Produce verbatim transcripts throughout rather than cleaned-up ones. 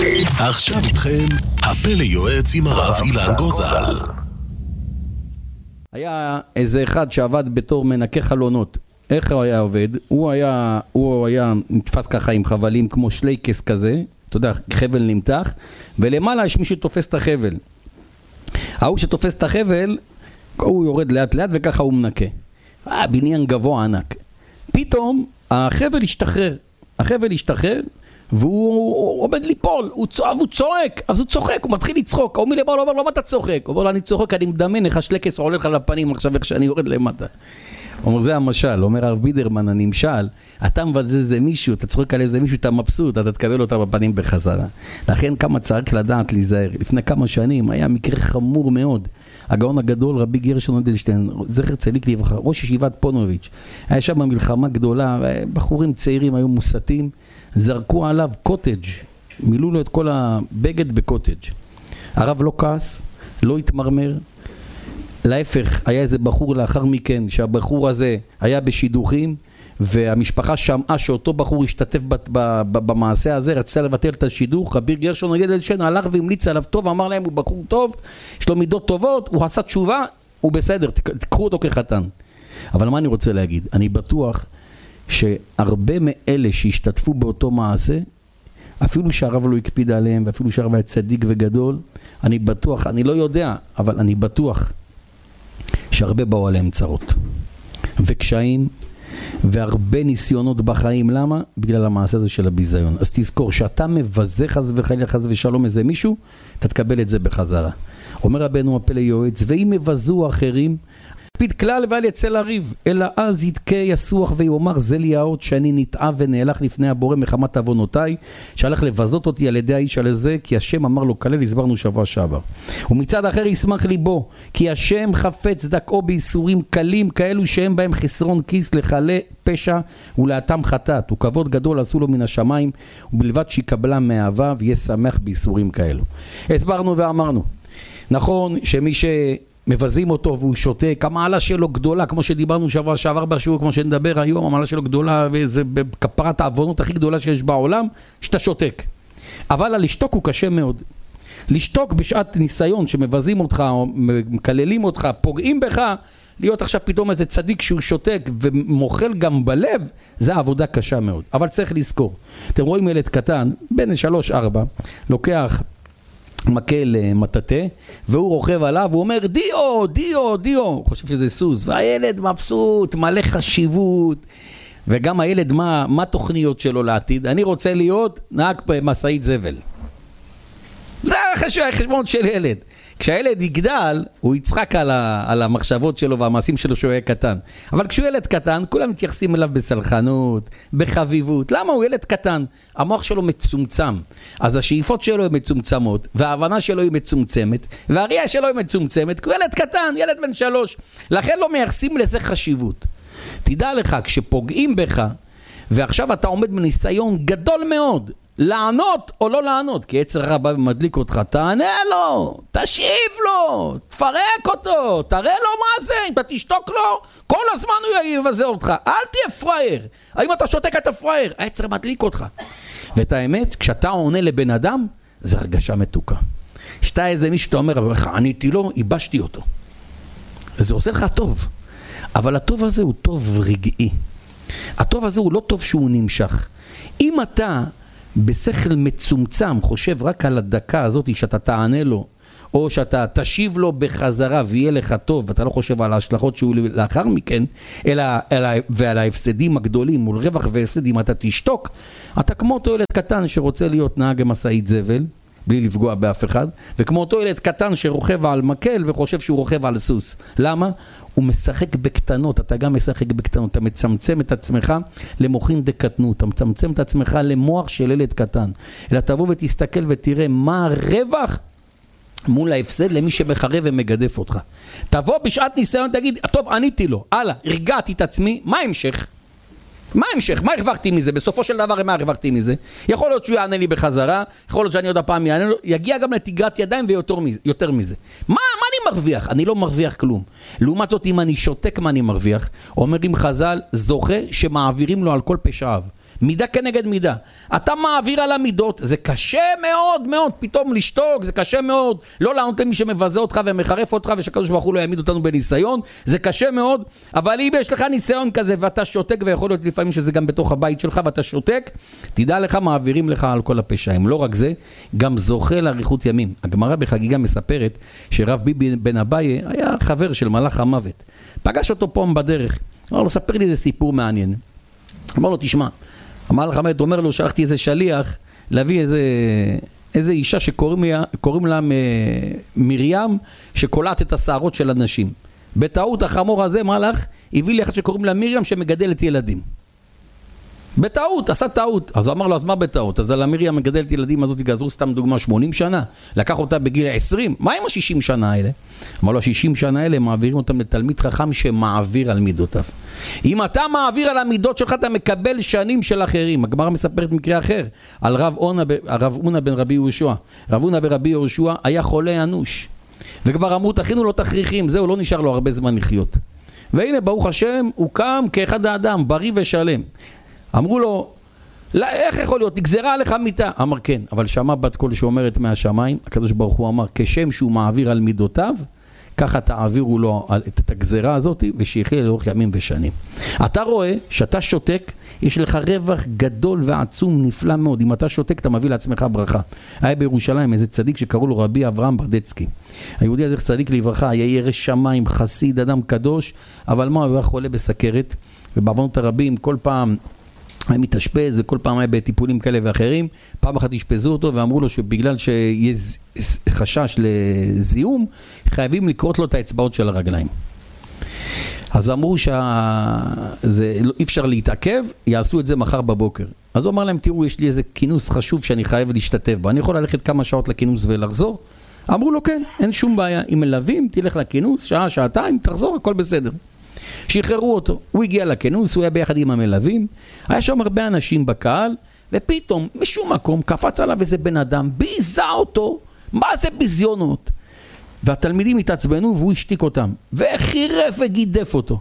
עכשיו איתכם הפלא יועץ עם הרב אילן גוזל. היה איזה אחד שעבד בתור מנקה חלונות. איך הוא היה עובד? הוא היה, הוא היה נתפס ככה עם חבלים כמו שלייקס כזה, אתה יודע, חבל נמתח, ולמעלה יש מישהו תופס את החבל. ההוא שתופס את החבל, הוא יורד לאט לאט וככה הוא מנקה. אה, בניין גבוה ענק. פתאום החבל השתחרר. החבל השתחרר, והוא עומד ליפול, הוא צועק, אז הוא צוחק, הוא מתחיל לצחוק, הוא מלמעלה אומר לו, מה אתה צוחק? הוא אומר לו, אני צוחק, אני מדמיין איך השלקס עולה לך לפנים עכשיו איך שאני יורד למטה. הוא אומר, זה המשל, אומר הרב בידרמן, הנמשל, אתה מבזה איזה מישהו, אתה צוחק על איזה מישהו, אתה מבסוט, אתה תקבל אותה בפנים בחזרה. לכן כמה צריך לדעת להיזהר. לפני כמה שנים היה מקרה חמור מאוד. הגאון הגדול, רבי גרשון אדלשטיין, זכר צדיק לברכה, ראש ישיבת פונוביץ', היה שם מלחמה גדולה, בחורים צעירים היו מוסתים, זרקו עליו קוטג', מילאו לו את כל הבגד בקוטג'. הרב לא כעס, לא התמרמר, להפך, היה איזה בחור לאחר מכן, שהבחור הזה היה בשידוכים, והמשפחה שמעה שאותו בחור השתתף במעשה הזה, רצתה לבטל את השידוך, רבי גרשון אדלשטיין הלך והמליץ עליו טוב, אמר להם הוא בחור טוב, יש לו מידות טובות, הוא עשה תשובה, הוא בסדר, תקחו אותו כחתן. אבל מה אני רוצה להגיד? אני בטוח שהרבה מאלה שהשתתפו באותו מעשה, אפילו שהרב לא הקפיד עליהם, ואפילו שהרב היה צדיק וגדול, אני בטוח, אני לא יודע, אבל אני בטוח שהרבה באו עליהם צרות וקשיים והרבה ניסיונות בחיים. למה? בגלל המעשה הזה של הביזיון. אז תזכור, שאתה מבזה חס וחלילה חס ושלום איזה מישהו, אתה תקבל את זה בחזרה. אומר רבנו הפלא יועץ, ואם מבזו אחרים, פיד כלל ואל יצא לריב, אלא אז ידכה יסוח ויאמר, זה לי האות שאני נטעה ונהלך לפני הבורא מחמת עוונותיי, שהלך לבזות אותי על ידי האיש על זה, כי השם אמר לו כלל, הסברנו שבוע שעבר. ומצד אחר ישמח ליבו, כי השם חפץ דקו בייסורים קלים, כאלו שהם בהם חסרון כיס לחלה פשע ולאתם חטאת, וכבוד גדול עשו לו מן השמיים, ובלבד שיקבלה מאהבה ויהיה שמח בייסורים כאלו. הסברנו ואמרנו, נכון שמי ש... מבזים אותו והוא שותק, המעלה שלו גדולה, כמו שדיברנו שבוע שעבר בשיעור, כמו שנדבר היום, המעלה שלו גדולה, וזה בכפרת העוונות הכי גדולה שיש בעולם, שאתה שותק. אבל הלשתוק הוא קשה מאוד. לשתוק בשעת ניסיון שמבזים אותך, או מקללים אותך, פוגעים בך, להיות עכשיו פתאום איזה צדיק שהוא שותק ומוכל גם בלב, זה עבודה קשה מאוד. אבל צריך לזכור. אתם רואים ילד קטן, בין שלוש ארבע, לוקח מקל מטאטה, והוא רוכב עליו, הוא אומר דיו, דיו, דיו, הוא חושב שזה סוס, והילד מבסוט, מלא חשיבות, וגם הילד, מה, מה התוכניות שלו לעתיד? אני רוצה להיות נהג במסעית זבל. זה החשבון של ילד. כשהילד יגדל, הוא יצחק על, ה, על המחשבות שלו והמעשים שלו שהוא יהיה קטן. אבל כשהוא ילד קטן, כולם מתייחסים אליו בסלחנות, בחביבות. למה? הוא ילד קטן. המוח שלו מצומצם. אז השאיפות שלו הן מצומצמות, וההבנה שלו היא מצומצמת, והראייה שלו היא מצומצמת, כי הוא ילד קטן, ילד בן שלוש. לכן לא מייחסים לזה חשיבות. תדע לך, כשפוגעים בך, ועכשיו אתה עומד בניסיון גדול מאוד, לענות או לא לענות, כי יצר הרע בא ומדליק אותך, תענה לו, תשיב לו, תפרק אותו, תראה לו מה זה, אם אתה תשתוק לו, כל הזמן הוא יבזה אותך, אל תהיה פראייר, האם אתה שותק אתה פראייר, היצר מדליק אותך. ואת האמת, כשאתה עונה לבן אדם, זה הרגשה מתוקה. שאתה איזה מישהו, אתה אומר, עניתי לו, איבשתי אותו. זה עושה לך טוב, אבל הטוב הזה הוא טוב רגעי. הטוב הזה הוא לא טוב שהוא נמשך. אם אתה בשכל מצומצם חושב רק על הדקה הזאת שאתה תענה לו, או שאתה תשיב לו בחזרה ויהיה לך טוב, ואתה לא חושב על ההשלכות שהוא לאחר מכן, אלא, אלא, ועל ההפסדים הגדולים, מול רווח והפסדים, אתה תשתוק, אתה כמו אותו ילד קטן שרוצה להיות נהג מסעית זבל, בלי לפגוע באף אחד, וכמו אותו ילד קטן שרוכב על מקל וחושב שהוא רוכב על סוס. למה? הוא משחק בקטנות, אתה גם משחק בקטנות, אתה מצמצם את עצמך למוחין דקטנות, אתה מצמצם את עצמך למוח של ילד קטן, אלא תבוא ותסתכל ותראה מה הרווח מול ההפסד למי שמחרב ומגדף אותך. תבוא בשעת ניסיון, תגיד, טוב, עניתי לו, הלאה, הרגעתי את עצמי, מה המשך? מה המשך? מה הרווחתי מזה? בסופו של דבר, מה הרווחתי מזה? יכול להיות שהוא יענה לי בחזרה, יכול להיות שאני עוד הפעם יענה לו, יגיע גם לתגרת ידיים ויותר מזה. מה, מה אני מרוויח? אני לא מרוויח כלום. לעומת זאת, אם אני שותק מה אני מרוויח, אומרים חז"ל, זוכה שמעבירים לו על כל פשעיו. מידה כנגד מידה. אתה מעביר על המידות, זה קשה מאוד מאוד, פתאום לשתוק, זה קשה מאוד, לא לענות למי שמבזה אותך ומחרף אותך, ושקדוש ברוך הוא לא יעמיד אותנו בניסיון, זה קשה מאוד, אבל אם יש לך ניסיון כזה ואתה שותק, ויכול להיות לפעמים שזה גם בתוך הבית שלך ואתה שותק, תדע לך, מעבירים לך על כל הפשעים. לא רק זה, גם זוכה לאריכות ימים. הגמרא בחגיגה מספרת שרב ביבי בן אביי היה חבר של מלאך המוות. פגש אותו פה בדרך, אמר לו, ספר לי איזה סיפור מעניין. אמר לו, תשמע, המלאך המוות אומר לו, שלחתי איזה שליח להביא איזה, איזה אישה שקוראים לה מרים, שקולעת את השערות של אנשים. בטעות החמור הזה, מלאך, הביא לי אחד שקוראים לה מרים שמגדלת ילדים. בטעות, עשה טעות. אז הוא אמר לו, אז מה בטעות? אז על המרים מגדלת ילדים הזאת גזרו סתם דוגמה שמונים שנה, לקח אותה בגיל עשרים, מה עם ה-שישים שנה האלה? אמר לו, ה-שישים שנה האלה מעבירים אותם לתלמיד חכם שמעביר על מידותיו. אם אתה מעביר על המידות שלך, אתה מקבל שנים של אחרים. הגמרא מספרת מקרה אחר, על רב אונה, רב אונה בן רבי יהושע. רב אונה בן רבי יהושע היה חולה אנוש, וכבר אמרו, תכינו לו תכריכים, זהו, לא נשאר לו הרבה זמן לחיות. והנה, ברוך השם, הוא קם כאחד האדם, בריא ושלם. אמרו לו, לא, איך יכול להיות? נגזרה עליך מיטה. אמר כן, אבל שמע בת קול שאומרת מהשמיים, הקדוש ברוך הוא אמר, כשם שהוא מעביר על מידותיו, ככה תעבירו לו את הגזרה הזאת, ושיחיה לאורך ימים ושנים. אתה רואה שאתה שותק, יש לך רווח גדול ועצום, נפלא מאוד. אם אתה שותק, אתה מביא לעצמך ברכה. היה בירושלים איזה צדיק שקראו לו רבי אברהם ברדצקי. היהודי הזה צדיק לברכה, היה ירא שמיים, חסיד, אדם קדוש, אבל מה, הוא היה חולה בסכרת, ובעוונות הרבים כל פעם היה מתאשפז, וכל פעם היה בטיפולים כאלה ואחרים. פעם אחת השפזו אותו ואמרו לו שבגלל שיש חשש לזיהום, חייבים לקרות לו את האצבעות של הרגליים. אז אמרו שאי אפשר להתעכב, יעשו את זה מחר בבוקר. אז הוא אמר להם, תראו, יש לי איזה כינוס חשוב שאני חייב להשתתף בו, אני יכול ללכת כמה שעות לכינוס ולחזור? אמרו לו, כן, אין שום בעיה, אם מלווים, תלך לכינוס, שעה, שעתיים, תחזור, הכל בסדר. שחררו אותו, הוא הגיע לכינוס, הוא היה ביחד עם המלווים, היה שם הרבה אנשים בקהל, ופתאום, משום מקום, קפץ עליו איזה בן אדם, ביזה אותו, מה זה ביזיונות? והתלמידים התעצבנו והוא השתיק אותם, וחירף וגידף אותו.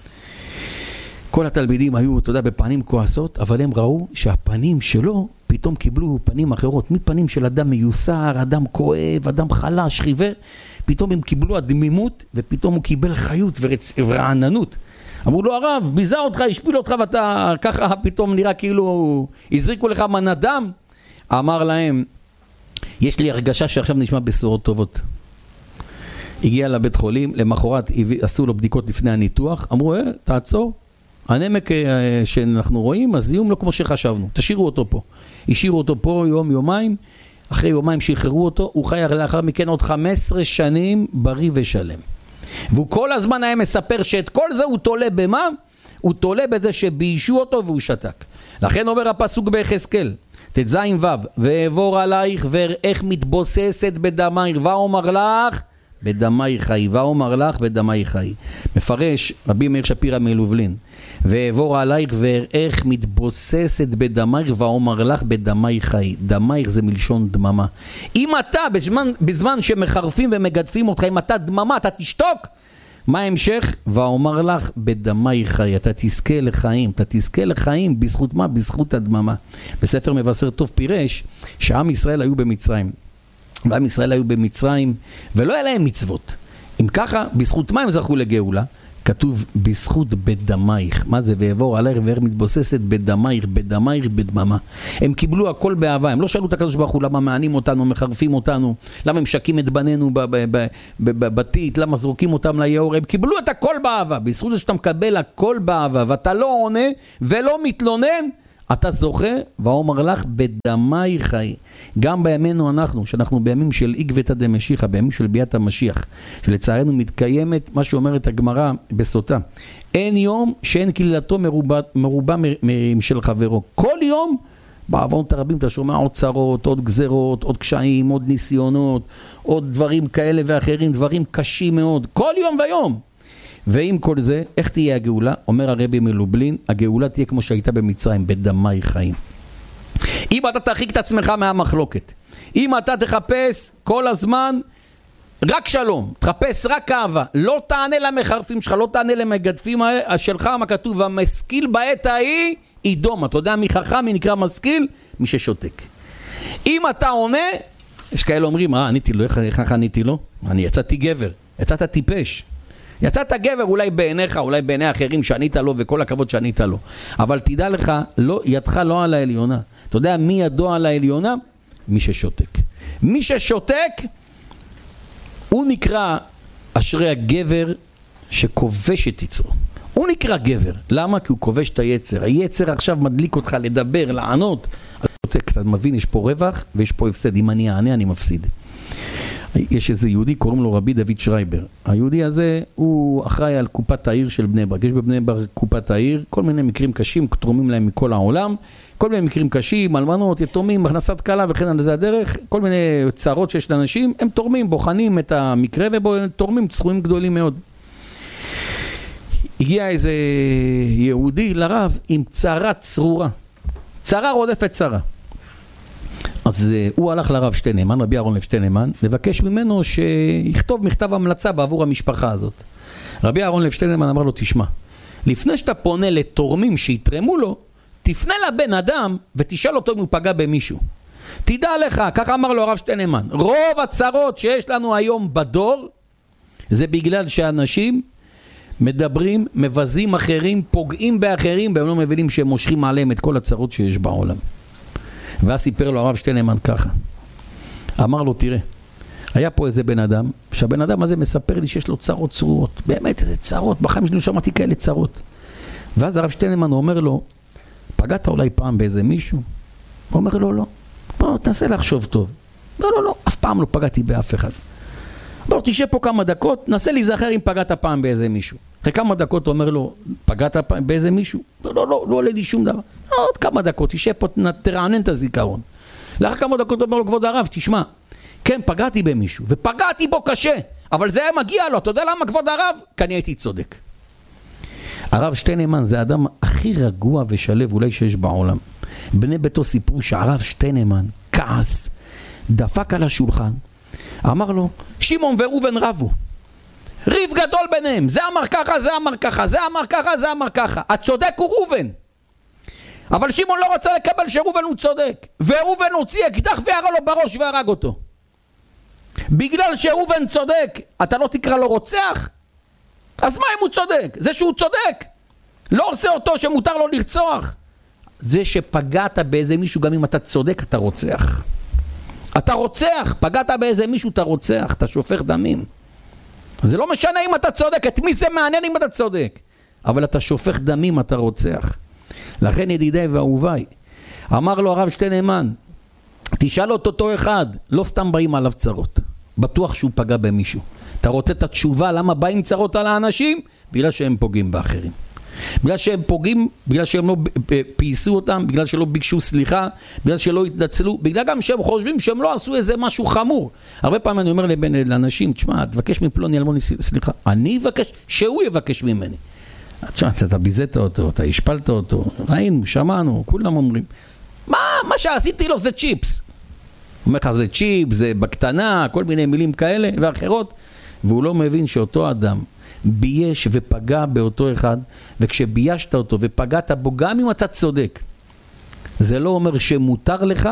כל התלמידים היו, אתה יודע, בפנים כועסות, אבל הם ראו שהפנים שלו פתאום קיבלו פנים אחרות, מפנים של אדם מיוסר, אדם כואב, אדם חלש, חיוור, פתאום הם קיבלו הדמימות, ופתאום הוא קיבל חיות ורצ... ורעננות. אמרו לו, הרב, ביזה אותך, השפיל אותך, ואתה ככה פתאום נראה כאילו הזריקו לך מנת דם. אמר להם, יש לי הרגשה שעכשיו נשמע בשורות טובות. הגיע לבית חולים, למחרת עשו לו בדיקות לפני הניתוח, אמרו, אה, תעצור, הנמק שאנחנו רואים, הזיהום לא כמו שחשבנו, תשאירו אותו פה. השאירו אותו פה יום, יומיים, אחרי יומיים שחררו אותו, הוא חי לאחר מכן עוד חמש עשרה שנים בריא ושלם. והוא כל הזמן היה מספר שאת כל זה הוא תולה במה? הוא תולה בזה שביישו אותו והוא שתק. לכן אומר הפסוק ביחזקאל, תז ו' ואעבור עלייך ואיך מתבוססת בדמייך, ואומר לך בדמייך חי, ואומר לך בדמייך חי. מפרש רבי מאיר שפירא מלובלין, ואעבור עלייך ואיך מתבוססת בדמייך, ואומר לך בדמייך חי. דמייך זה מלשון דממה. אם אתה בזמן, בזמן שמחרפים ומגדפים אותך, אם אתה דממה, אתה תשתוק. מה ההמשך? ואומר לך בדמייך חי, אתה תזכה לחיים, אתה תזכה לחיים בזכות מה? בזכות הדממה. בספר מבשר טוב פירש שעם ישראל היו במצרים, ועם ישראל היו במצרים ולא היה להם מצוות. אם ככה, בזכות מה הם זכו לגאולה? כתוב בזכות בדמייך. מה זה? ועבור עלייך ואיך מתבוססת בדמייך, בדמייך, בדממה. הם קיבלו הכל באהבה, הם לא שאלו את הקדוש ברוך הוא למה מענים אותנו, מחרפים אותנו, למה הם שקים את בנינו בבתית, למה זורקים אותם ליאור, הם קיבלו את הכל באהבה. בזכות שאתה מקבל הכל באהבה ואתה לא עונה ולא מתלונן, אתה זוכה, ואומר לך בדמייך חי. גם בימינו אנחנו, שאנחנו בימים של עקבתא דמשיחא, בימים של ביאת המשיח, שלצערנו מתקיימת מה שאומרת הגמרא בסוטה, אין יום שאין קללתו מרובה, מרובה משל חברו. כל יום בעוונות הרבים אתה שומע עוד צרות, עוד גזרות, עוד קשיים, עוד ניסיונות, עוד דברים כאלה ואחרים, דברים קשים מאוד, כל יום ויום. ועם כל זה, איך תהיה הגאולה? אומר הרבי מלובלין, הגאולה תהיה כמו שהייתה במצרים, בדמייך חיים. אם אתה תרחיק את עצמך מהמחלוקת, אם אתה תחפש כל הזמן רק שלום, תחפש רק אהבה, לא תענה למחרפים שלך, לא תענה למגדפים שלך, מה כתוב, המשכיל בעת ההיא אידום. אתה יודע מי חכם, מי נקרא משכיל? מי ששותק. אם אתה עונה, יש כאלה אומרים, אה, עניתי לו, איך, איך עניתי לו? אני יצאתי גבר, יצאת טיפש. יצאת גבר אולי בעיניך, אולי בעיני אחרים שענית לו, וכל הכבוד שענית לו. אבל תדע לך, לא, ידך לא על העליונה. אתה יודע מי ידו על העליונה? מי ששותק. מי ששותק, הוא נקרא אשרי הגבר שכובש את יצרו. הוא נקרא גבר. למה? כי הוא כובש את היצר. היצר עכשיו מדליק אותך לדבר, לענות. אתה מבין, יש פה רווח ויש פה הפסד. אם אני אענה, אני מפסיד. יש איזה יהודי, קוראים לו רבי דוד שרייבר. היהודי הזה, הוא אחראי על קופת העיר של בני ברק. יש בבני ברק קופת העיר, כל מיני מקרים קשים, תורמים להם מכל העולם. כל מיני מקרים קשים, אלמנות, יתומים, הכנסת קלה וכן על זה הדרך. כל מיני צרות שיש לאנשים, הם תורמים, בוחנים את המקרה ותורמים סכומים גדולים מאוד. הגיע איזה יהודי לרב עם צרה צרורה. צרה רודפת צרה. אז uh, הוא הלך לרב שטיינמן, רבי אהרון לב שטיינמן, לבקש ממנו שיכתוב מכתב המלצה בעבור המשפחה הזאת. רבי אהרון לב שטיינמן אמר לו, תשמע, לפני שאתה פונה לתורמים שיתרמו לו, תפנה לבן אדם ותשאל אותו אם הוא פגע במישהו. תדע לך, ככה אמר לו הרב שטיינמן, רוב הצרות שיש לנו היום בדור, זה בגלל שאנשים מדברים, מבזים אחרים, פוגעים באחרים, והם לא מבינים שהם מושכים עליהם את כל הצרות שיש בעולם. ואז סיפר לו הרב שטיינמן ככה. אמר לו, תראה, היה פה איזה בן אדם, שהבן אדם הזה מספר לי שיש לו צרות צרורות. באמת, איזה צרות, בחיים שלי לא שמעתי כאלה צרות. ואז הרב שטיינמן אומר לו, פגעת אולי פעם באיזה מישהו? הוא אומר לו, לא. בוא, תנסה לחשוב טוב. לא, לא, לא, אף פעם לא פגעתי באף אחד. בוא, תשב פה כמה דקות, נסה להיזכר אם פגעת פעם באיזה מישהו. אחרי כמה דקות הוא אומר לו, פגעת פעם באיזה מישהו? לא, לא, לא, לא עולה לי שום דבר. עוד כמה דקות, תשב פה, תרענן את הזיכרון. לאחר כמה דקות הוא אומר לו, כבוד הרב, תשמע, כן, פגעתי במישהו, ופגעתי בו קשה, אבל זה היה מגיע לו, אתה יודע למה, כבוד הרב? כי אני הייתי צודק. הרב שטיינמן זה האדם הכי רגוע ושלב אולי שיש בעולם. בני ביתו סיפרו שהרב שטיינמן כעס, דפק על השולחן, אמר לו, שמעון וראובן רבו, ריב גדול ביניהם, זה אמר ככה, זה אמר ככה, זה אמר ככה, זה אמר ככה, הצודק הוא ראובן. אבל שמעון לא רצה לקבל שראובן הוא צודק, וראובן הוציא אקדח וירה לו בראש והרג אותו. בגלל שראובן צודק, אתה לא תקרא לו רוצח? אז מה אם הוא צודק? זה שהוא צודק לא עושה אותו שמותר לו לרצוח. זה שפגעת באיזה מישהו, גם אם אתה צודק, אתה רוצח. אתה רוצח, פגעת באיזה מישהו, אתה רוצח, אתה שופך דמים. זה לא משנה אם אתה צודק, את מי זה מעניין אם אתה צודק, אבל אתה שופך דמים, אתה רוצח. לכן ידידי ואהוביי, אמר לו הרב שטיינמן, תשאל אותו אותו אחד, לא סתם באים עליו צרות, בטוח שהוא פגע במישהו. אתה רוצה את התשובה למה באים צרות על האנשים? בגלל שהם פוגעים באחרים. בגלל שהם פוגעים, בגלל שהם לא פייסו אותם, בגלל שלא ביקשו סליחה, בגלל שלא התנצלו, בגלל גם שהם חושבים שהם לא עשו איזה משהו חמור. הרבה פעמים אני אומר לבן לאנשים, תשמע, תבקש מפלוני אלמוני סליחה, אני אבקש, שהוא יבקש ממני. תשמע, אתה ביזית אותו, אתה השפלת אותו, ראינו, שמענו, כולם אומרים, מה, מה שעשיתי לו זה צ'יפס. אומר לך, זה צ'יפס, זה בקטנה, כל מיני מילים כאלה ואחרות, והוא לא מבין שאותו אדם בייש ופגע באותו אחד, וכשביישת אותו ופגעת בו, גם אם אתה צודק, זה לא אומר שמותר לך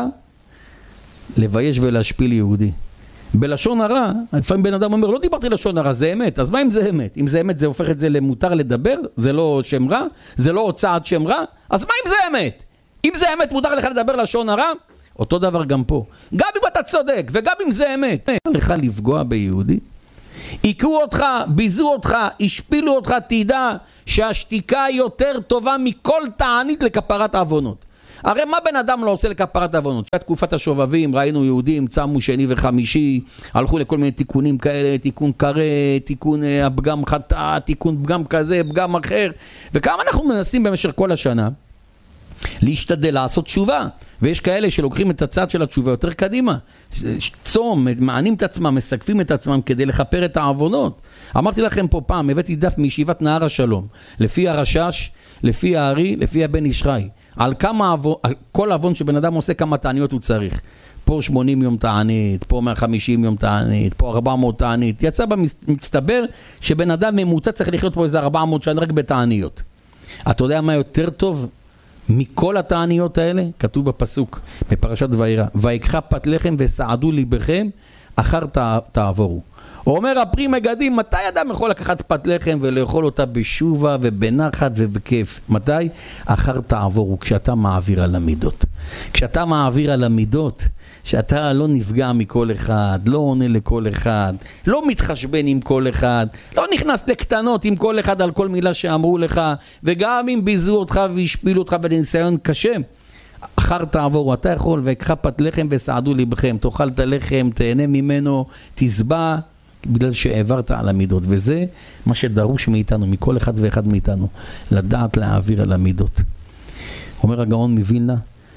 לבייש ולהשפיל יהודי. בלשון הרע, לפעמים בן אדם אומר, לא דיברתי לשון הרע, זה אמת. אז מה אם זה אמת? אם זה אמת, זה הופך את זה למותר לדבר, זה לא שם רע, זה לא הוצאת שם רע, אז מה אם זה אמת? אם זה אמת, מותר לך לדבר לשון הרע? אותו דבר גם פה. גם אם אתה צודק, וגם אם זה אמת, לך לפגוע ביהודי, עיקרו אותך, ביזו אותך, השפילו אותך, תדע שהשתיקה יותר טובה מכל תענית לכפרת העוונות. הרי מה בן אדם לא עושה לכפרת העוונות? תקופת השובבים, ראינו יהודים, צמו שני וחמישי, הלכו לכל מיני תיקונים כאלה, תיקון קרה, תיקון הפגם חטא, תיקון פגם כזה, פגם אחר, וכמה אנחנו מנסים במשך כל השנה להשתדל לעשות תשובה, ויש כאלה שלוקחים את הצד של התשובה יותר קדימה, צום, מענים את עצמם, מסקפים את עצמם כדי לחפר את העוונות. אמרתי לכם פה פעם, הבאתי דף מישיבת נהר השלום, לפי הרשש, לפי הארי, לפי הבן איש חי, על כמה עוון, על כל עוון שבן אדם עושה, כמה תעניות הוא צריך. פה שמונים יום תענית, פה מאה וחמישים יום תענית, פה ארבע מאות תענית. יצא במצטבר שבן אדם ממוצע צריך לחיות פה איזה ארבע מאות שנה רק בתעניות. אתה יודע מה יותר טוב מכל התעניות האלה, כתוב בפסוק, בפרשת וירא, ויקחה פת לחם וסעדו ליבכם, אחר תעבורו. הוא אומר, הפרי מגדים, מתי אדם יכול לקחת פת לחם ולאכול אותה בשובה ובנחת ובכיף? מתי? אחר תעבורו, כשאתה מעביר על המידות. כשאתה מעביר על המידות, שאתה לא נפגע מכל אחד, לא עונה לכל אחד, לא מתחשבן עם כל אחד, לא נכנס לקטנות עם כל אחד על כל מילה שאמרו לך, וגם אם ביזו אותך והשפילו אותך בניסיון קשה, אחר תעבורו, אתה יכול, ויקחה פת לחם וסעדו ליבכם, תאכל את הלחם, תהנה ממנו, תשבע, בגלל שהעברת על המידות, וזה מה שדרוש מאיתנו, מכל אחד ואחד מאיתנו, לדעת להעביר על המידות. אומר הגאון מווילנה,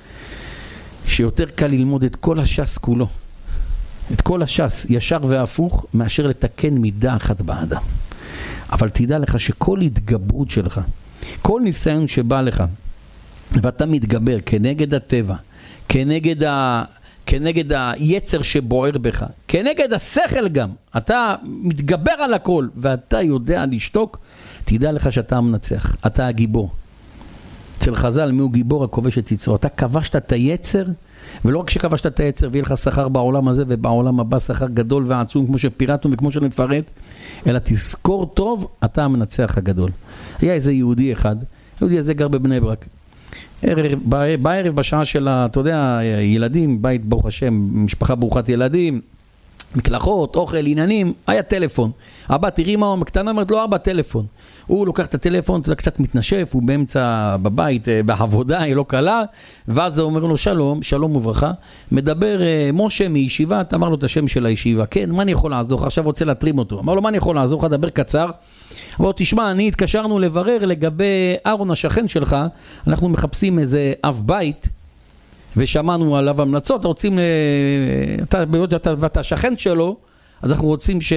שיותר קל ללמוד את כל הש"ס כולו, את כל הש"ס, ישר והפוך, מאשר לתקן מידה אחת באדם. אבל תדע לך שכל התגברות שלך, כל ניסיון שבא לך, ואתה מתגבר כנגד הטבע, כנגד ה... כנגד היצר שבוער בך, כנגד השכל גם, אתה מתגבר על הכל, ואתה יודע לשתוק, תדע לך שאתה המנצח, אתה הגיבור. אצל חז"ל, מי הוא גיבור? הכובש את יצרו. אתה כבשת את היצר, ולא רק שכבשת את היצר, ויהיה לך שכר בעולם הזה, ובעולם הבא שכר גדול ועצום, כמו שפירטנו וכמו שנפרט, אלא תזכור טוב, אתה המנצח הגדול. היה איזה יהודי אחד, יהודי הזה גר בבני ברק, בערב בשעה של, אתה יודע, ילדים, בית ברוך השם, משפחה ברוכת ילדים, מקלחות, אוכל, עניינים, היה טלפון. אבא, תראי מה הוא מקטנה, אומרת לו, אבא, טלפון. הוא לוקח את הטלפון, אתה יודע, קצת מתנשף, הוא באמצע בבית, בעבודה, היא לא קלה, ואז הוא אומר לו, שלום, שלום וברכה, מדבר משה מישיבה, אמר לו את השם של הישיבה, כן, מה אני יכול לעזור? עכשיו רוצה להטרים אותו. אמר לו, מה אני יכול לעזור? דבר קצר. אמר לו, תשמע, אני התקשרנו לברר לגבי אהרון השכן שלך, אנחנו מחפשים איזה אב בית, ושמענו עליו המלצות, רוצים, אתה, אתה, ואתה השכן שלו, אז אנחנו רוצים ש...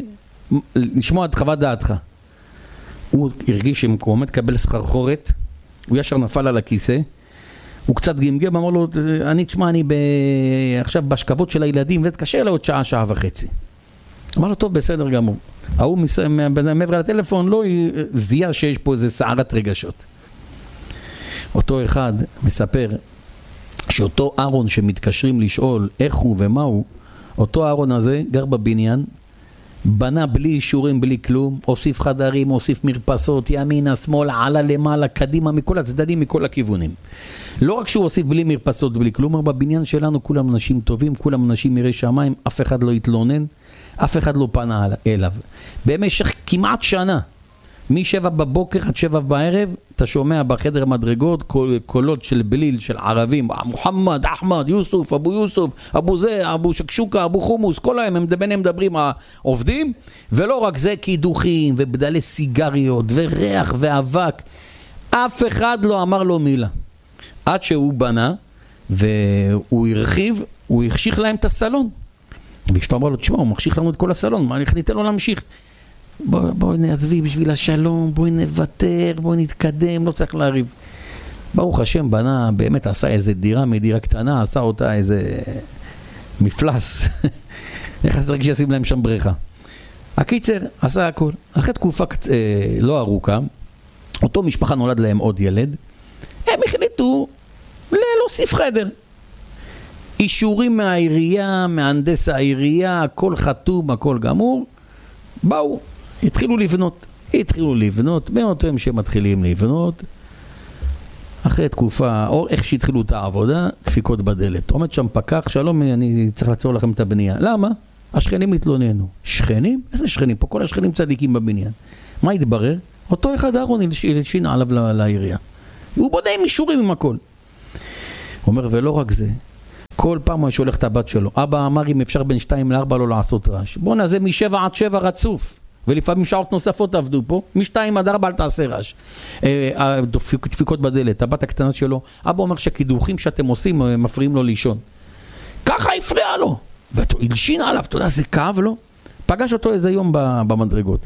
לשמוע את חוות דעתך. הוא הרגיש שהוא עומד קבל סחרחורת, הוא ישר נפל על הכיסא, הוא קצת גמגם, אמר לו, אני תשמע, אני ב... עכשיו בשכבות של הילדים, ותקשר לה עוד שעה, שעה וחצי. אמר לו, טוב, בסדר גמור. ההוא מעבר לטלפון לא זיהה שיש פה איזה סערת רגשות. אותו אחד מספר שאותו אהרון שמתקשרים לשאול איך הוא ומה הוא, אותו אהרון הזה גר בבניין, בנה בלי אישורים, בלי כלום, הוסיף חדרים, הוסיף מרפסות, ימינה, שמאלה, עלה למעלה, קדימה, מכל הצדדים, מכל הכיוונים. לא רק שהוא הוסיף בלי מרפסות, בלי כלום, אבל בבניין שלנו כולם אנשים טובים, כולם אנשים יראי שמיים, אף אחד לא התלונן, אף אחד לא פנה אליו. במשך כמעט שנה, משבע בבוקר עד שבע בערב, אתה שומע בחדר מדרגות קול, קולות של בליל, של ערבים, מוחמד, אחמד, יוסוף, אבו יוסוף, אבו זה, אבו שקשוקה, אבו חומוס, כל היום הם ביניהם מדברים העובדים, ולא רק זה, קידוחים ובדלי סיגריות וריח ואבק, אף אחד לא אמר לו מילה. עד שהוא בנה והוא הרחיב, הוא החשיך להם את הסלון. ואשתו אמרה לו, תשמע, הוא מחשיך לנו את כל הסלון, מה ניתן לו להמשיך? בואי בוא נעזבי בשביל השלום, בואי נוותר, בואי נתקדם, לא צריך להריב. ברוך השם בנה, באמת עשה איזה דירה מדירה קטנה, עשה אותה איזה מפלס. איך עשה רק שישים להם שם בריכה. הקיצר עשה הכל. אחרי תקופה אה, לא ארוכה, אותו משפחה נולד להם עוד ילד, הם החליטו להוסיף חדר. אישורים מהעירייה, מהנדס העירייה, הכל חתום, הכל גמור. באו, התחילו לבנות. התחילו לבנות, מאותו הם שמתחילים לבנות. אחרי תקופה, או איך שהתחילו את העבודה, דפיקות בדלת. עומד שם פקח, שלום, אני צריך לעצור לכם את הבנייה. למה? השכנים התלוננו. שכנים? איזה שכנים? פה כל השכנים צדיקים בבניין. מה התברר? אותו אחד אהרון הלשין עליו לעירייה. הוא בודה עם אישורים עם הכל. הוא אומר, ולא רק זה, כל פעם הוא שולח את הבת שלו. אבא אמר אם אפשר בין שתיים לארבע לא לעשות רעש. בוא נעשה משבע עד שבע רצוף. ולפעמים שעות נוספות עבדו פה. משתיים עד ארבע אל תעשה רעש. דפיקות בדלת. הבת הקטנה שלו. אבא אומר שהקידוחים שאתם עושים מפריעים לו לישון. ככה הפריע לו. ואתה הלשין עליו. אתה יודע, זה כאב לו. פגש אותו איזה יום במדרגות.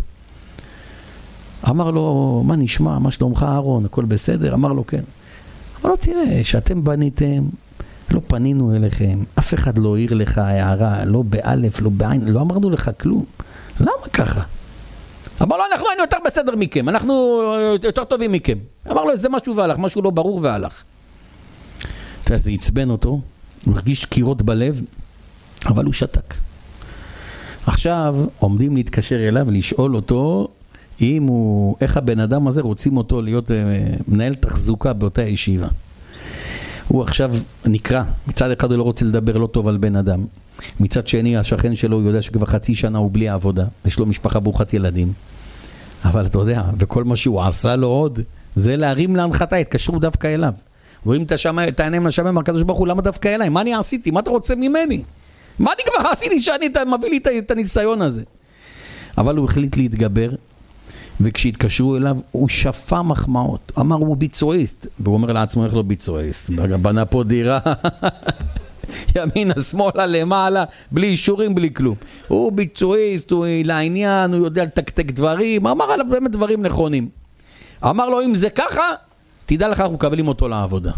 אמר לו, מה נשמע? מה שלומך אהרון? הכל בסדר? אמר לו, כן. אמר לו, תראה, שאתם בניתם, לא פנינו אליכם, אף אחד לא העיר לך הערה, לא באלף, לא בעין, לא אמרנו לך כלום. למה ככה? אמר לו, אנחנו היינו יותר בסדר מכם, אנחנו יותר טובים מכם. אמר לו, זה משהו והלך, משהו לא ברור והלך. זה יצבן אותו, הוא הרגיש קירות בלב, אבל הוא שתק. עכשיו עומדים להתקשר אליו, לשאול אותו, אם הוא, איך הבן אדם הזה רוצים אותו להיות מנהל תחזוקה באותה ישיבה. הוא עכשיו נקרא, מצד אחד הוא לא רוצה לדבר לא טוב על בן אדם, מצד שני השכן שלו הוא יודע שכבר חצי שנה הוא בלי העבודה, יש לו משפחה ברוכת ילדים, אבל אתה יודע, וכל מה שהוא עשה לו עוד, זה להרים להנחתה, התקשרו דווקא אליו. רואים את העיניים לשמיים, הקדוש ברוך הוא, למה דווקא אליי? מה אני עשיתי? מה אתה רוצה ממני? מה אני כבר עשיתי שאני מביא לי את הניסיון הזה? אבל הוא החליט להתגבר, וכשהתקשרו אליו, הוא שפה מחמאות. אמר, הוא ביצועיסט. והוא אומר לעצמו, איך לא ביצועיסט? בנה פה דירה, ימינה, שמאלה, למעלה, בלי אישורים, בלי כלום. הוא ביצועיסט, הוא לעניין, הוא יודע לתקתק דברים, אמר עליו באמת דברים נכונים. אמר לו, אם זה ככה, תדע לך, אנחנו מקבלים אותו לעבודה.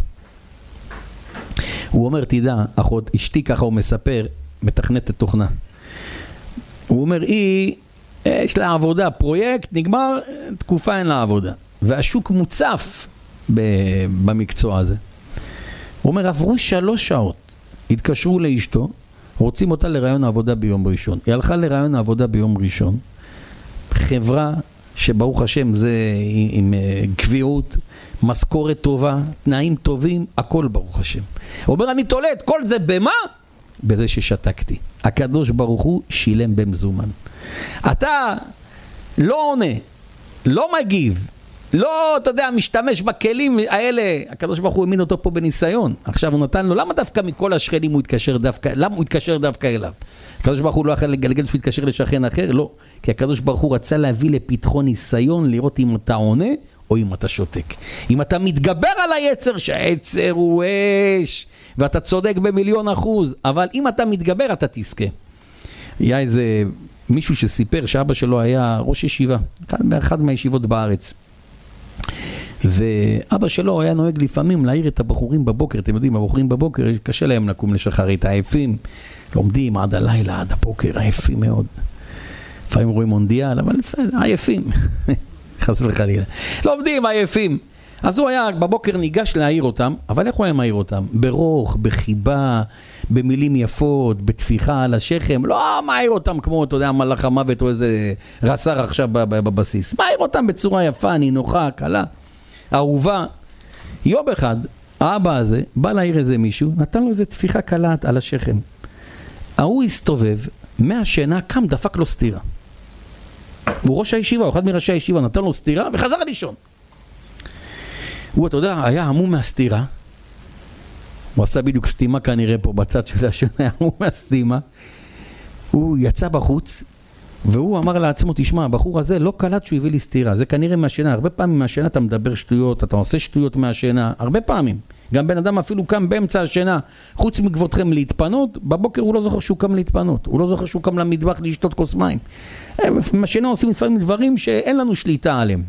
הוא אומר, תדע, אחות, אשתי ככה הוא מספר, מתכנת את תוכנה. הוא אומר, היא, יש לה עבודה, פרויקט, נגמר, תקופה אין לה עבודה. והשוק מוצף במקצוע הזה. הוא אומר, עברו שלוש שעות, התקשרו לאשתו, רוצים אותה לרעיון העבודה ביום ראשון. היא הלכה לרעיון העבודה ביום ראשון. חברה שברוך השם זה עם קביעות, משכורת טובה, תנאים טובים, הכל ברוך השם. הוא אומר, אני תולה את כל זה במה? בזה ששתקתי. הקדוש ברוך הוא שילם במזומן. אתה לא עונה, לא מגיב, לא, אתה יודע, משתמש בכלים האלה. הקדוש ברוך הוא האמין אותו פה בניסיון. עכשיו הוא נתן לו, למה דווקא מכל השכנים הוא התקשר דווקא, למה הוא התקשר דווקא אליו? הקדוש ברוך הוא לא יכול לגלגל שהוא התקשר לשכן אחר, לא. כי הקדוש ברוך הוא רצה להביא לפתחו ניסיון, לראות אם אתה עונה או אם אתה שותק. אם אתה מתגבר על היצר, שהיצר הוא אש, ואתה צודק במיליון אחוז, אבל אם אתה מתגבר אתה תזכה. היה איזה מישהו שסיפר שאבא שלו היה ראש ישיבה, באחד מהישיבות בארץ. ואבא שלו היה נוהג לפעמים להעיר את הבחורים בבוקר, אתם יודעים, הבחורים בבוקר, קשה להם לקום לשחרית, עייפים, לומדים עד הלילה, עד הבוקר, עייפים מאוד. לפעמים רואים מונדיאל, אבל עייפים, חס וחלילה. לומדים, עייפים. אז הוא היה בבוקר ניגש להעיר אותם, אבל איך הוא היה מעיר אותם? ברוך, בחיבה, במילים יפות, בתפיחה על השכם, לא מעיר אותם כמו, אתה יודע, מלאך המוות או איזה רס"ר עכשיו בבסיס. מעיר אותם בצורה יפה, נינוחה, קלה, אהובה. יום אחד, האבא הזה בא להעיר איזה מישהו, נתן לו איזה תפיחה קלה על השכם. ההוא הסתובב, מהשינה קם, דפק לו סתירה. הוא ראש הישיבה, הוא אחד מראשי הישיבה, נתן לו סתירה וחזר לישון. הוא, אתה יודע, היה המום מהסתירה. הוא עשה בדיוק סתימה כנראה פה בצד של השנה, היה המום מהסתימה. הוא יצא בחוץ, והוא אמר לעצמו, תשמע, הבחור הזה לא קלט שהוא הביא לי סתירה. זה כנראה מהשינה. הרבה פעמים מהשינה אתה מדבר שטויות, אתה עושה שטויות מהשינה. הרבה פעמים. גם בן אדם אפילו קם באמצע השינה, חוץ מכבודכם להתפנות, בבוקר הוא לא זוכר שהוא קם להתפנות. הוא לא זוכר שהוא קם למטבח לשתות כוס מים. מהשינה עושים לפעמים דברים שאין לנו שליטה עליהם.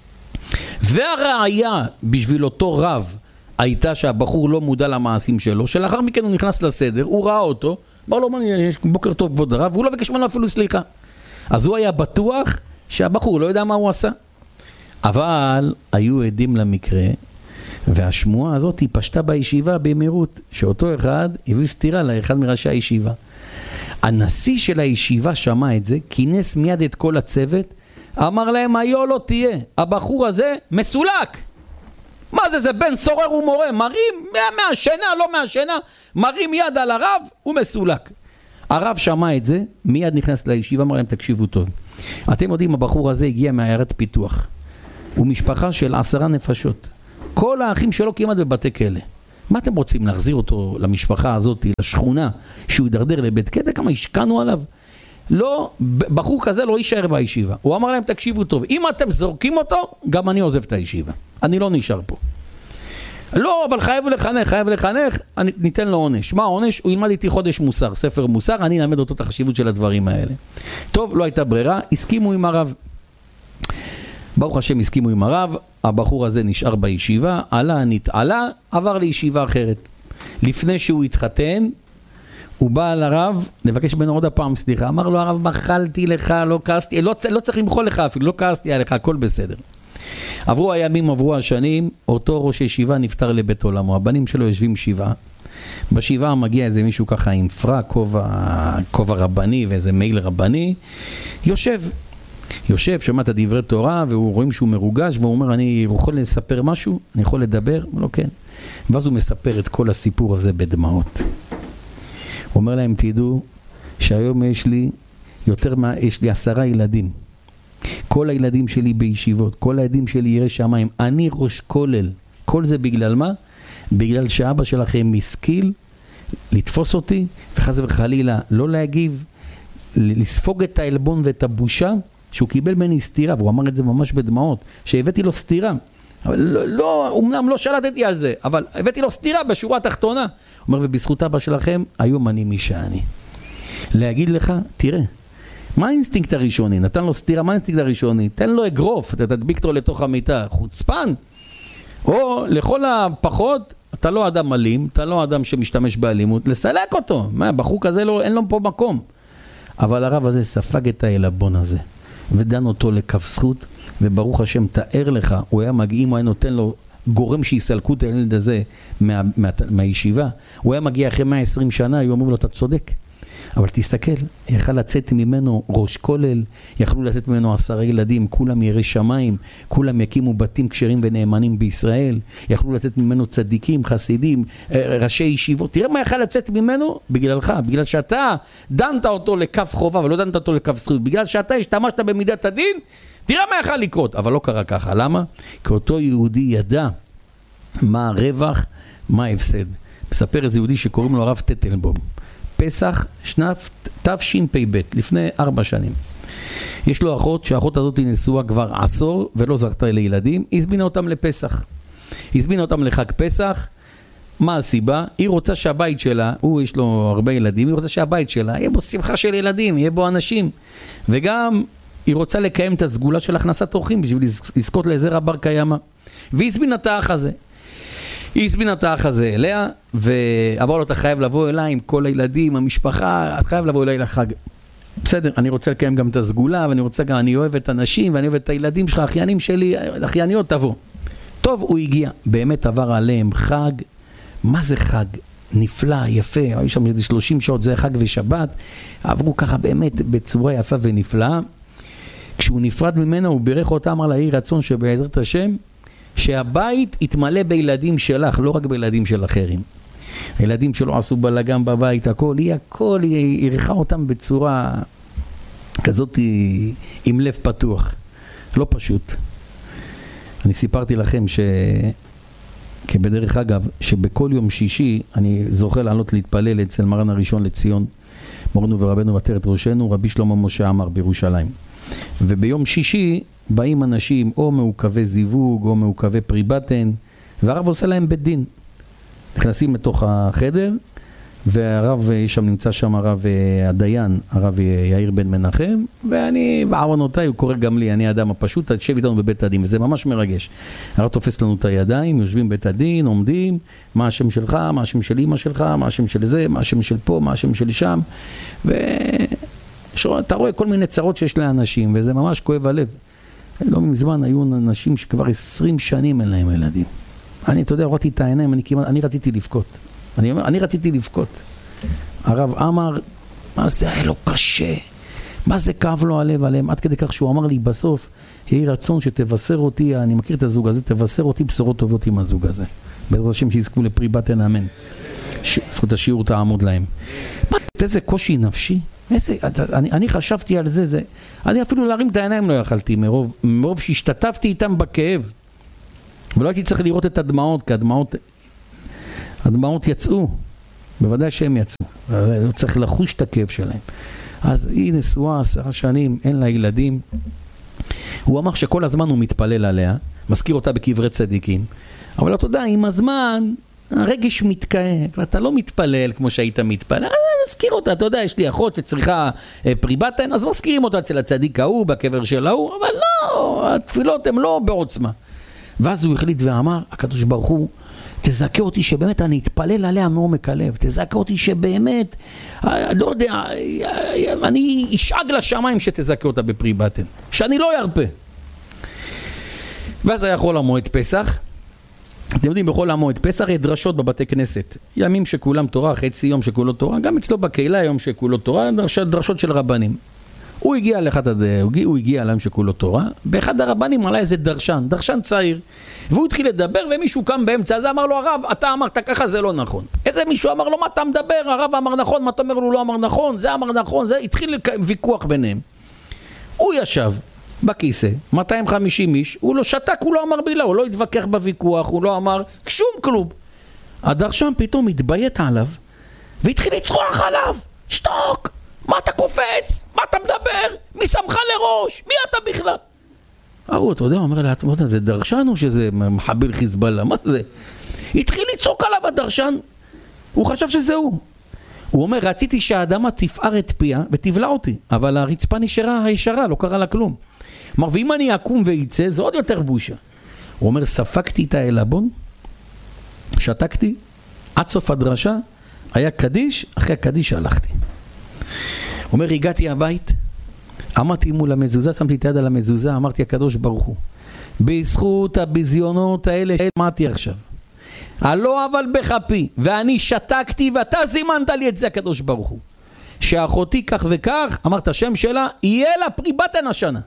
והראיה בשביל אותו רב הייתה שהבחור לא מודע למעשים שלו, שלאחר מכן הוא נכנס לסדר, הוא ראה אותו, אמר לו, בוקר טוב כבוד הרב, והוא לא ביקש ממנו אפילו סליחה. אז הוא היה בטוח שהבחור לא יודע מה הוא עשה. אבל היו עדים למקרה, והשמועה הזאת היא פשטה בישיבה במהירות, שאותו אחד הביא סתירה לאחד מראשי הישיבה. הנשיא של הישיבה שמע את זה, כינס מיד את כל הצוות, אמר להם, היו לא תהיה, הבחור הזה מסולק. מה זה, זה בן סורר ומורה, מרים מהשינה, לא מהשינה, מרים יד על הרב, הוא מסולק. הרב שמע את זה, מיד נכנס לישיבה, אמר להם, תקשיבו טוב. אתם יודעים, הבחור הזה הגיע מעיירת פיתוח. הוא משפחה של עשרה נפשות. כל האחים שלו כמעט בבתי כלא. מה אתם רוצים, להחזיר אותו למשפחה הזאת, לשכונה, שהוא ידרדר לבית כלא? כמה השקענו עליו? לא, בחור כזה לא יישאר בישיבה. הוא אמר להם, תקשיבו טוב, אם אתם זורקים אותו, גם אני עוזב את הישיבה. אני לא נשאר פה. לא, אבל חייב לחנך, חייב לחנך, אני, ניתן לו עונש. מה העונש? הוא ילמד איתי חודש מוסר, ספר מוסר, אני אלמד אותו את החשיבות של הדברים האלה. טוב, לא הייתה ברירה, הסכימו עם הרב. ברוך השם, הסכימו עם הרב, הבחור הזה נשאר בישיבה, עלה, נתעלה, עבר לישיבה אחרת. לפני שהוא התחתן, הוא בא לרב, לבקש ממנו עוד הפעם סליחה, אמר לו הרב, מחלתי לך, לא כעסתי, לא, לא צריך למחול לך אפילו, לא כעסתי עליך, הכל בסדר. עברו הימים, עברו השנים, אותו ראש ישיבה נפטר לבית עולמו, הבנים שלו יושבים שבעה, בשבעה מגיע איזה מישהו ככה עם פרק, כובע, כובע רבני ואיזה מייל רבני, יושב, יושב, שמע את דברי תורה, והוא רואים שהוא מרוגש, והוא אומר, אני יכול לספר משהו? אני יכול לדבר? הוא לא, כן. ואז הוא מספר את כל הסיפור הזה בדמעות. הוא אומר להם, תדעו שהיום יש לי יותר מה, יש לי עשרה ילדים. כל הילדים שלי בישיבות, כל הילדים שלי ירא שמיים, אני ראש כולל. כל זה בגלל מה? בגלל שאבא שלכם משכיל לתפוס אותי, וחס וחלילה לא להגיב, לספוג את העלבון ואת הבושה, שהוא קיבל ממני סתירה, והוא אמר את זה ממש בדמעות, שהבאתי לו סתירה. אבל לא, לא, אמנם לא שלטתי על זה, אבל הבאתי לו סתירה בשורה התחתונה. הוא אומר, ובזכות אבא שלכם, היום אני מי שאני. להגיד לך, תראה, מה האינסטינקט הראשוני? נתן לו סתירה, מה האינסטינקט הראשוני? תן לו אגרוף, תדביק אותו לתוך המיטה, חוצפן. או לכל הפחות, אתה לא אדם אלים, אתה לא אדם שמשתמש באלימות, לסלק אותו. מה, בחור כזה לא, אין לו פה מקום. אבל הרב הזה ספג את העלבון הזה, ודן אותו לכף זכות, וברוך השם תאר לך, הוא היה מגיע, הוא היה נותן לו גורם שיסלקו את הילד הזה מה, מה, מהישיבה, הוא היה מגיע אחרי מאה ועשרים שנה, היו אומרים לו, אתה צודק. אבל תסתכל, יכל לצאת ממנו ראש כולל, יכלו לצאת ממנו עשרה ילדים, כולם יראי שמיים, כולם יקימו בתים כשרים ונאמנים בישראל, יכלו לצאת ממנו צדיקים, חסידים, ראשי ישיבות, תראה מה יכל לצאת ממנו בגללך, בגלל שאתה דנת אותו לכף חובה ולא דנת אותו לכף זכות, בגלל שאתה השתמשת במידת הדין, תראה מה יכל לקרות, אבל לא קרה ככה, למה? כי אותו יהודי ידע מה הרווח, מה ההפסד. מספר איזה יהודי שקוראים לו הרב טטנבום, פסח שנת תשפ"ב, לפני ארבע שנים. יש לו אחות, שהאחות הזאת נשואה כבר עשור ולא זכתה לילדים, היא הזמינה אותם לפסח. היא הזמינה אותם לחג פסח. מה הסיבה? היא רוצה שהבית שלה, הוא יש לו הרבה ילדים, היא רוצה שהבית שלה יהיה בו שמחה של ילדים, יהיה בו אנשים. וגם היא רוצה לקיים את הסגולה של הכנסת אורחים בשביל לזכות לזרע בר קיימא. והיא הזמינה את האח הזה. היא הזמינה את האח הזה אליה, ואמר לו, אתה חייב לבוא אליי עם כל הילדים, המשפחה, אתה חייב לבוא אליי לחג. בסדר, אני רוצה לקיים גם את הסגולה, ואני רוצה גם, אני אוהב את הנשים, ואני אוהב את הילדים שלך, אחיינים שלי, אחייניות, תבוא. טוב, הוא הגיע, באמת עבר עליהם חג, מה זה חג? נפלא, יפה, היו שם שלושים שעות, זה חג ושבת, עברו ככה באמת בצורה יפה ונפלאה. כשהוא נפרד ממנו, הוא בירך אותה, אמר לה, יהי רצון שבעזרת השם, שהבית יתמלא בילדים שלך, לא רק בילדים של אחרים. הילדים שלו עשו בלגן בבית, הכל, היא הכל, היא עירכה אותם בצורה כזאת עם לב פתוח. לא פשוט. אני סיפרתי לכם ש... כבדרך אגב, שבכל יום שישי אני זוכה לעלות להתפלל אצל מרן הראשון לציון, מורנו ורבנו ועטרת ראשנו, רבי שלמה משה עמאר בירושלים. וביום שישי באים אנשים או מעוכבי זיווג או מעוכבי פרי בטן, והרב עושה להם בית דין. נכנסים לתוך החדר, והרב, שם נמצא שם הרב הדיין, הרב יאיר בן מנחם, ואני בעוונותיי, הוא קורא גם לי, אני האדם הפשוט, תשב איתנו בבית הדין, וזה ממש מרגש. הרב תופס לנו את הידיים, יושבים בבית הדין, עומדים, מה השם שלך, מה השם של אמא שלך, מה השם של זה, מה השם של פה, מה השם של שם, ואתה רואה כל מיני צרות שיש לאנשים, וזה ממש כואב הלב. לא מזמן היו אנשים שכבר עשרים שנים אין להם ילדים. אני, אתה יודע, ראיתי את העיניים, אני, כמעט, אני רציתי לבכות. אני אומר, אני רציתי לבכות. הרב אמר, מה זה היה לו קשה? מה זה כאב לו הלב עליהם? עד כדי כך שהוא אמר לי בסוף, יהי רצון שתבשר אותי, אני מכיר את הזוג הזה, תבשר אותי בשורות טובות עם הזוג הזה. בעזרת השם שיזכו לפרי בטן, אמן. ש... זכות השיעור תעמוד להם. מה, איזה קושי נפשי? איזה, אני, אני חשבתי על זה, זה, אני אפילו להרים את העיניים לא יכלתי, מרוב, מרוב שהשתתפתי איתם בכאב. ולא הייתי צריך לראות את הדמעות, כי הדמעות, הדמעות יצאו, בוודאי שהם יצאו, לא צריך לחוש את הכאב שלהם. אז היא נשואה עשרה שנים, אין לה ילדים. הוא אמר שכל הזמן הוא מתפלל עליה, מזכיר אותה בקברי צדיקים, אבל אתה יודע, עם הזמן, הרגש מתקהה, ואתה לא מתפלל כמו שהיית מתפלל, אז מזכיר אותה, אתה יודע, יש לי אחות שצריכה פרי בטן, אז מזכירים אותה אצל הצדיק ההוא, בקבר של ההוא, אבל לא, התפילות הן לא בעוצמה. ואז הוא החליט ואמר, הקדוש ברוך הוא, תזכה אותי שבאמת אני אתפלל עליה מעומק הלב, תזכה אותי שבאמת, לא יודע, אני אשאג לשמיים שתזכה אותה בפרי בטן, שאני לא ירפה. ואז היה חול המועד פסח. אתם יודעים, בכל המועד פסח יש דרשות בבתי כנסת, ימים שכולם תורה, חצי יום שכולו תורה, גם אצלו בקהילה יום שכולו תורה, דרשות, דרשות של רבנים. הוא הגיע לאחד, הוא הגיע ליום שכולו תורה, באחד הרבנים עלה איזה דרשן, דרשן צעיר, והוא התחיל לדבר, ומישהו קם באמצע הזה, אמר לו, הרב, אתה אמרת ככה, זה לא נכון. איזה מישהו אמר לו, מה אתה מדבר? הרב אמר נכון, מה אתה אומר לו, לא אמר נכון, זה אמר נכון, זה התחיל ויכוח ביניהם. הוא ישב בכיסא, מאתיים וחמישים איש, הוא לא שתק, הוא לא אמר בילה, הוא לא התווכח בוויכוח, הוא לא אמר שום כלום. הדרשן פתאום התביית עליו, והתחיל לצרוח עליו, שתוק, מה אתה קופץ? מה אתה מדבר? מי שמך לראש? מי אתה בכלל? הוא, אתה יודע, אומר לה, זה דרשן או שזה מחבל חיזבאללה? מה זה? התחיל לצעוק עליו הדרשן, הוא חשב שזה הוא. הוא אומר, רציתי שהאדמה תפער את פיה ותבלע אותי, אבל הרצפה נשארה הישרה, לא קרה לה כלום. אמר, ואם אני אקום ויצא, זה עוד יותר בושה. הוא אומר, ספקתי את האלבון, שתקתי, עד סוף הדרשה, היה קדיש, אחרי הקדיש הלכתי. הוא אומר, הגעתי הבית, עמדתי מול המזוזה, שמתי את היד על המזוזה, אמרתי, הקדוש ברוך הוא, בזכות הביזיונות האלה שמעתי עכשיו, הלא אבל בחפי, ואני שתקתי, ואתה זימנת לי את זה, הקדוש ברוך הוא, שאחותי כך וכך, אמרת השם שלה, יהיה לה פרי בטן השנה.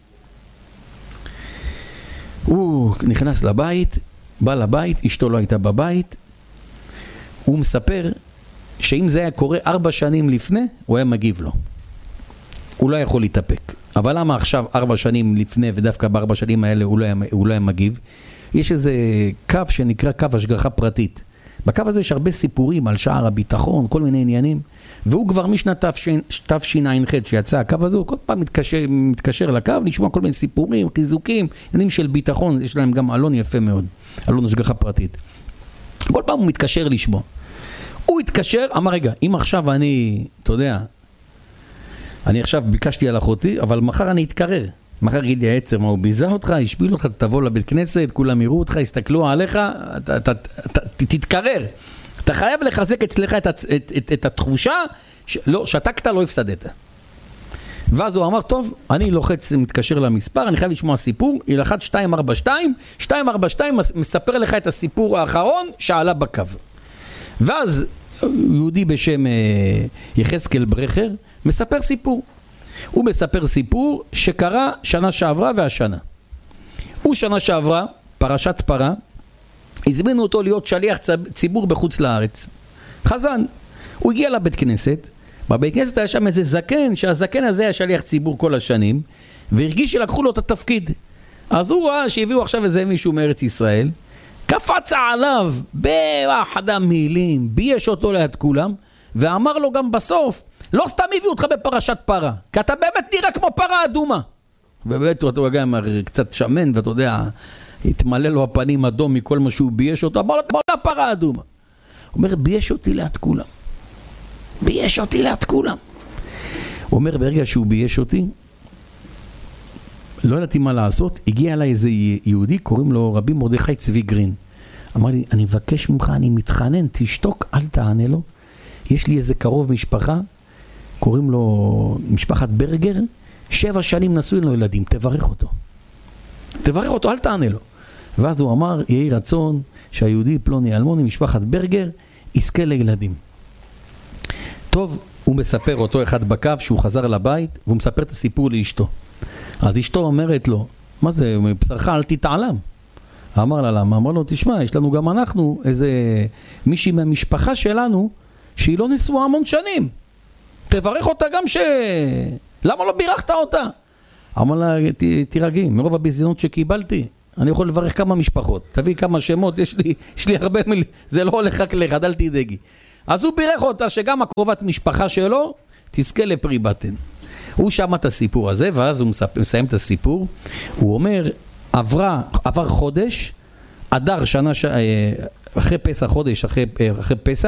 הוא נכנס לבית, בא לבית, אשתו לא הייתה בבית, הוא מספר שאם זה היה קורה ארבע שנים לפני, הוא היה מגיב לו. הוא לא יכול להתאפק. אבל למה עכשיו ארבע שנים לפני, ודווקא בארבע שנים האלה הוא לא היה, הוא לא היה מגיב? יש איזה קו שנקרא קו השגחה פרטית. בקו הזה יש הרבה סיפורים על שער הביטחון, כל מיני עניינים, והוא כבר משנת תשע"ח שיצא הקו הזה, הוא כל פעם מתקשר, מתקשר לקו, נשמע כל מיני סיפורים, חיזוקים, עניינים של ביטחון, יש להם גם אלון יפה מאוד, אלון השגחה פרטית. כל פעם הוא מתקשר לשמוע. הוא התקשר, אמר רגע, אם עכשיו אני, אתה יודע, אני עכשיו ביקשתי על אחותי, אבל מחר אני אתקרר. מחר יגיד לי העצר, מה הוא ביזה אותך, ישפיל אותך, תבוא לבית כנסת, כולם יראו אותך, יסתכלו עליך, אתה, אתה, אתה, תתקרר. אתה חייב לחזק אצלך את, את, את, את התחושה, לא, שתקת, לא הפסדת. ואז הוא אמר, טוב, אני לוחץ, מתקשר למספר, אני חייב לשמוע סיפור, ילחץ שתיים ארבע שתיים, שתיים ארבע שתיים מספר לך את הסיפור האחרון שעלה בקו. ואז יהודי בשם יחזקאל ברכר מספר סיפור. הוא מספר סיפור שקרה שנה שעברה והשנה. הוא שנה שעברה, פרשת פרה, הזמינו אותו להיות שליח ציבור בחוץ לארץ. חזן. הוא הגיע לבית כנסת, בבית כנסת היה שם איזה זקן, שהזקן הזה היה שליח ציבור כל השנים, והרגיש שלקחו לו את התפקיד. אז הוא ראה שהביאו עכשיו איזה מישהו מארץ ישראל, קפץ עליו באחד המילים, בייש אותו ליד כולם, ואמר לו גם בסוף, לא סתם הביאו אותך בפרשת פרה, כי אתה באמת נראה כמו פרה אדומה. ובאמת הוא גם קצת שמן, ואתה יודע, התמלא לו הפנים אדום מכל מה שהוא בייש אותו, אמר לו, כמו פרה אדומה. הוא אומר, בייש אותי ליד כולם. בייש אותי ליד כולם. הוא אומר, ברגע שהוא בייש אותי, לא ידעתי מה לעשות, הגיע אליי איזה יהודי, קוראים לו רבי מרדכי צבי גרין. אמר לי, אני מבקש ממך, אני מתחנן, תשתוק, אל תענה לו. יש לי איזה קרוב משפחה, קוראים לו משפחת ברגר, שבע שנים נשוי לו ילדים, תברך אותו. תברך אותו, אל תענה לו. ואז הוא אמר, יהי רצון שהיהודי פלוני אלמוני, משפחת ברגר, יזכה לילדים. טוב, הוא מספר אותו אחד בקו שהוא חזר לבית, והוא מספר את הסיפור לאשתו. אז אשתו אומרת לו, מה זה, מבשרך אל תתעלם. אמר לה, למה? אמר לו, תשמע, יש לנו גם אנחנו, איזה מישהי מהמשפחה שלנו, שהיא לא נשואה המון שנים. תברך אותה גם ש... למה לא בירכת אותה? אמר לה, תירגעי, מרוב הביזיונות שקיבלתי, אני יכול לברך כמה משפחות. תביא כמה שמות, יש לי, יש לי הרבה מילים, זה לא הולך רק לך, אל תדאגי. אז הוא בירך אותה שגם הקרובת משפחה שלו תזכה לפרי בטן. הוא שמע את הסיפור הזה, ואז הוא מסיים את הסיפור. הוא אומר, עברה, עבר חודש, אדר שנה, ש... אחרי פסח חודש, אחרי, אחרי פסח,